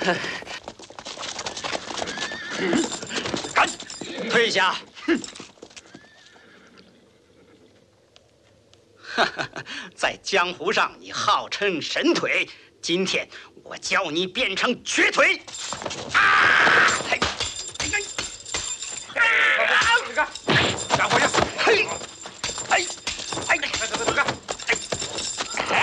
赶退下！哼！在江湖上你号称神腿，今天我教你变成瘸腿！啊！嘿！你看，赶回去！嘿！哎！哎！走！哎！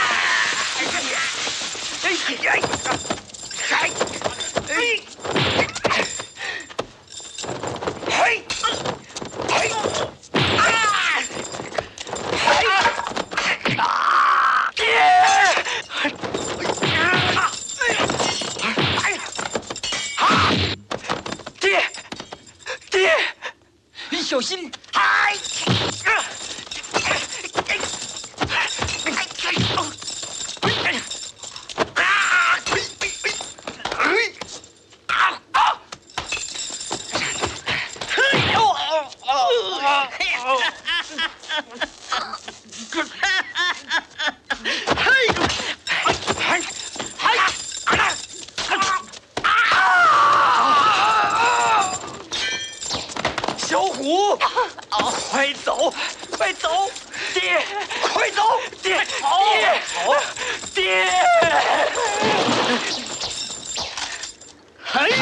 小心！ 小虎，快走，快走！爹，快走！爹，爹，爹！